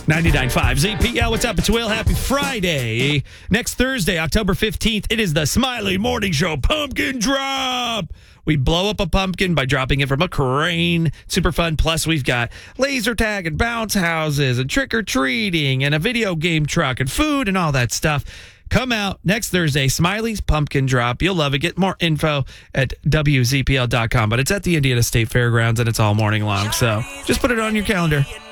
99.5 ZPL. What's up? It's Will. Happy Friday. Next Thursday, October 15th, it is the Smiley Morning Show Pumpkin Drop. We blow up a pumpkin by dropping it from a crane. Super fun. Plus, we've got laser tag and bounce houses and trick-or-treating and a video game truck and food and all that stuff. Come out next Thursday, Smiley's Pumpkin Drop. You'll love it. Get more info at WZPL.com. But it's at the Indiana State Fairgrounds, and it's all morning long. So just put it on your calendar.